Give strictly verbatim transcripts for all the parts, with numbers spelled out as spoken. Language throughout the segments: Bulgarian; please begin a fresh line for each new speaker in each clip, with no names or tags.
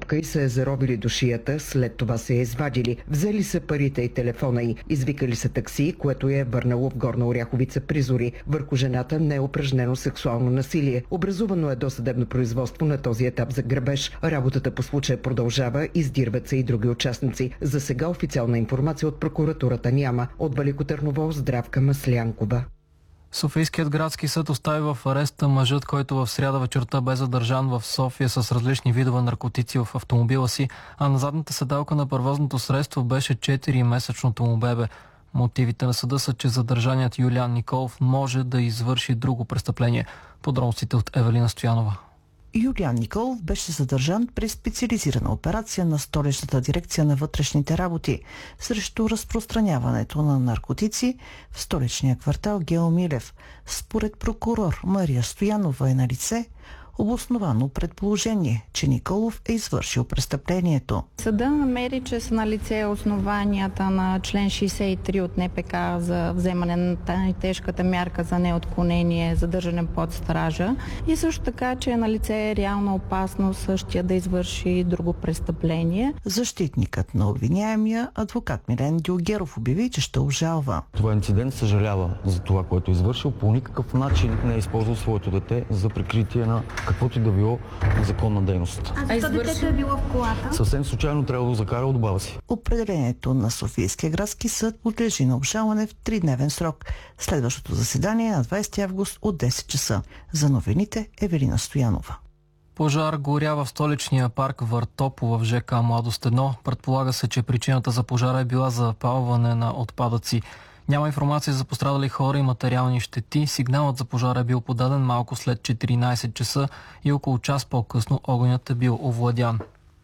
покупка и се е заробили до шията, след това се е извадили. Взели са парите и телефона й, извикали са такси, което я е върнало в Горна Оряховица при зори. Върху жената не е упражнено сексуално насилие. Образувано е досъдебно производство на този етап за грабеж. Работата по случая продължава, издирват се и други участници. За сега официална информация от прокуратурата няма. От Велико Търново, Здравка Маслянкова.
Софийският градски съд остави в ареста мъжът, който в сряда вечерта бе задържан в София с различни видове наркотици в автомобила си, а на задната седалка на превозното средство беше четиримесечното му бебе. Мотивите на съда са, че задържаният Юлиан Николов може да извърши друго престъпление. Подробностите от Евелина Стоянова.
Юлиан Николов беше задържан при специализирана операция на Столичната дирекция на вътрешните работи срещу разпространяването на наркотици в столичния квартал Гео Милев. Според прокурор Мария Стоянова е налице обосновано предположение, че Николов е извършил престъплението.
Съда намери, че са налице основанията на член шейсет и три от Н П К за вземане на най-тежката мярка за неотклонение, задържане под стража и също така, че е налице реална опасност същия да извърши друго престъпление.
Защитникът на обвиняемия, адвокат Милен Дюлгеров, обяви, че ще обжалва.
Това инцидент съжалява за това, което е извършил. По никакъв начин не е използвал своето дете за прикритие на каквото и да било законна дейност.
А защо детето е било в колата?
Съвсем случайно трябва да го закара от баба си.
Определението на Софийския градски съд подлежи на обжалване в тридневен срок. Следващото заседание е на двадесети август от десет часа. За новините Евелина Стоянова.
Пожар горя в столичния парк Въртопо в Ж К Младост едно. Предполага се, че причината за пожара е била запалване на отпадъци. Няма информация за пострадали хора и материални щети. Сигналът за пожара е бил подаден малко след четиринадесет часа и около час по-късно огънят е бил овладян.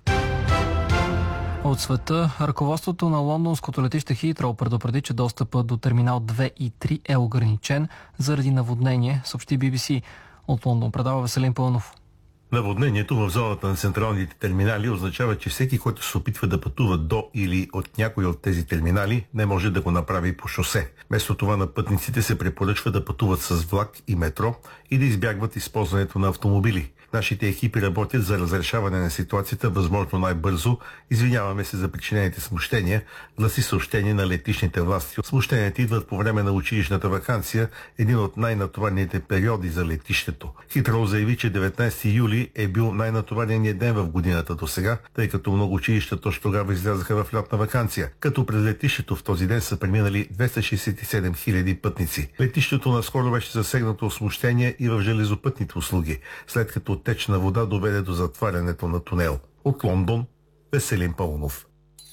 От света, ръководството на лондонското летище Хитроу предупреди, че достъпът до терминал две и три е ограничен заради наводнение, съобщи Би Би Си. От Лондон предава Веселин Пълнов.
Наводнението в зоната на централните терминали означава, че всеки, който се опитва да пътува до или от някой от тези терминали, не може да го направи по шосе. Вместо това на пътниците се препоръчва да пътуват с влак и метро и да избягват използването на автомобили. Нашите екипи работят за разрешаване на ситуацията възможно най-бързо. Извиняваме се за причинените смущения, гласи съобщение на летищните власти. Смущенията идват по време на училищната ваканция, един от най-натоварните периоди за летището. Хитроу заяви, че деветнадесети юли е бил най-натовареният ден в годината до сега, тъй като много училища точно тогава излязаха в лятна ваканция, като през летището в този ден са преминали двеста шейсет и седем хиляди пътници. Летището наскоро беше засегнато от смущения и в железопътните услуги, след като течна вода доведе до затварянето на тунел. От Лондон, Веселин Пълнов.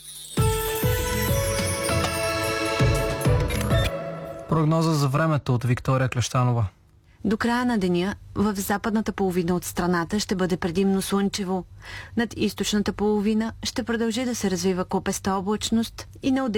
Прогноза за времето от Виктория Клещанова.
До края на деня в западната половина от страната ще бъде предимно слънчево. Над източната половина ще продължи да се развива купеста облачност и на отдел